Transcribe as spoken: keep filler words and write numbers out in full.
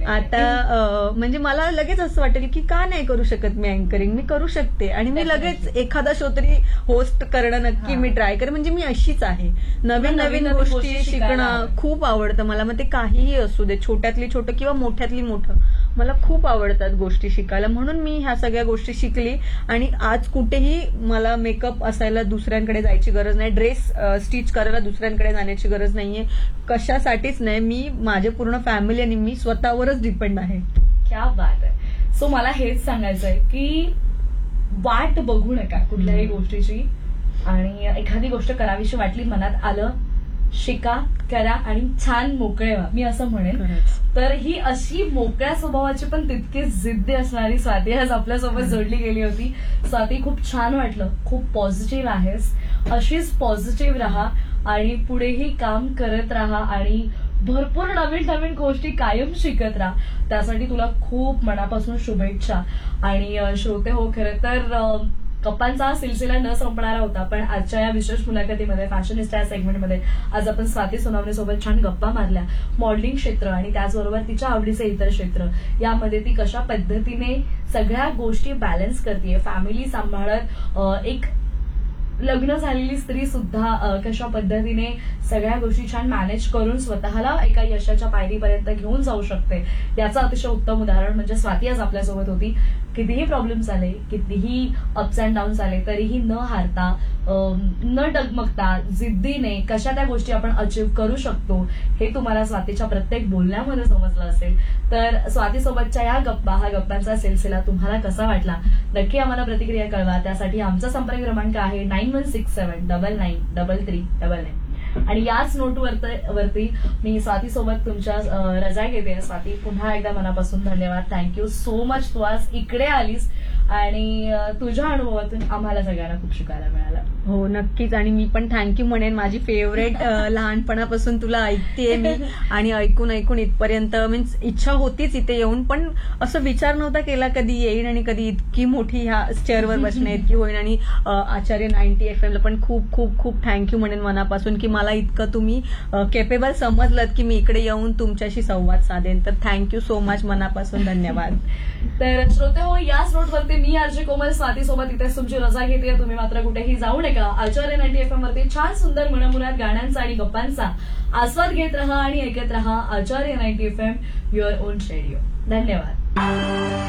आता अं, म्हणजे मला लगेच असं वाटेल की का नाही करू शकत मी अँकरिंग, मी करू शकते आणि मी लगेच एखादा शो तरी होस्ट करणं नक्की मी ट्राय करेन. म्हणजे मी अशीच आहे, नवीन नवीन गोष्टी शिकणं खूप आवडतं मला. मग ते काहीही असू दे, छोट्यातली छोटं किंवा मोठ्यातली मोठं, मला खूप आवडतात गोष्टी शिकायला. म्हणून मी ह्या सगळ्या गोष्टी शिकली आणि आज कुठेही मला मेकअप असायला दुसऱ्यांकडे जायची गरज नाही, ड्रेस स्टिच करायला दुसऱ्यांकडे जाण्याची गरज नाहीये, कशासाठीच नाही. मी माझे पूर्ण फॅमिली आणि मी स्वतःवरच डिपेंड आहे. क्या बात आहे. सो मला हेच सांगायचं आहे की वाट बघू नका कुठल्याही गोष्टीची, आणि एखादी गोष्ट करावीशी वाटली, मनात आलं, शिका, करा आणि छान मोकळे व्हा, मी असं म्हणेन. तर ही अशी मोकळ्या स्वभावाची पण तितकीच जिद्दी असणारी स्वाती आज आपल्यासोबत जोडली गेली होती. स्वाती, खूप छान वाटलं, खूप पॉझिटिव्ह आहेस, अशीच पॉझिटिव्ह राहा आणि पुढेही काम करत राहा आणि भरपूर नवीन नवीन गोष्टी कायम शिकत राहा. त्यासाठी तुला खूप मनापासून शुभेच्छा. आणि श्रोते हो, खरं तर गप्पांचा हा सिलसिला न संपणारा होता, पण आजच्या या विशेष मुलाखतीमध्ये फॅशनिस्टा या सेगमेंटमध्ये आज आपण स्वाती सोनवणे सोबत छान गप्पा मारल्या. मॉडेलिंग क्षेत्र आणि त्याचबरोबर तिच्या आवडीचे इतर क्षेत्र, यामध्ये ती कशा पद्धतीने सगळ्या गोष्टी बॅलन्स करते, फॅमिली सांभाळत एक लग्न झालेली स्त्री सुद्धा कशा पद्धतीने सगळ्या गोष्टी छान मॅनेज करून स्वतःला एका यशाच्या पायरीपर्यंत घेऊन जाऊ शकते, याचं अतिशय उत्तम उदाहरण म्हणजे स्वाती आज आपल्यासोबत होती. कितीही प्रॉब्लेम्स आले, कितीही अप्स अँड डाऊन्स आले, तरीही न हारता, न डगमगता, जिद्दीने कशा त्या गोष्टी आपण अचीव्ह करू शकतो हे तुम्हाला स्वातीच्या प्रत्येक बोलण्यामध्ये समजलं असेल. तर स्वातीसोबतच्या या गप्पा, हा गप्पांचा सिलसिला तुम्हाला कसा वाटला नक्की आम्हाला प्रतिक्रिया कळवा. त्यासाठी आमचा संपर्क क्रमांक आहे nine one six seven double nine double three double nine. आणि याच नोट वरती मी स्वाती सोबत तुमच्या रजा घेते. स्वाती, पुन्हा एकदा मनापासून धन्यवाद. Thank you so much. तू आज इकडे आलीस आणि तुझ्या अनुभवातून आम्हाला सगळ्यांना खूप शिकायला मिळालं. हो नक्कीच. आणि मी पण थँक्यू म्हणेन, माझी फेवरेट लहानपणापासून तुला ऐकतेय मी आणि ऐकून ऐकून इथपर्यंत मीन्स इच्छा होतीच इथे येऊन, पण असं विचार नव्हता केला कधी येईन आणि कधी इतकी मोठी ह्या चेअरवर बसणे इतकी होईन. आणि आचार्य नाईन्टी एफ एमला पण खूप खूप खूप थँक्यू म्हणेन मनापासून की मला इतकं तुम्ही केपेबल समजलं की मी इकडे येऊन तुमच्याशी संवाद साधेन. तर थँक्यू सो मच, मनापासून धन्यवाद. तर श्रोते हो, याच नोटवरती मी आरजे कोमल स्वाती सोबत इथेच तुमची रजा घेते. तुम्ही मात्र कुठेही जाऊ नका. आचार्य नाईन्टी एफ एम वरती छान सुंदर मनमुराद गाण्यांचा आणि गप्पांचा आस्वाद घेत रहा आणि ऐकत रहा. आचार्य ninety F M, your on radio. धन्यवाद.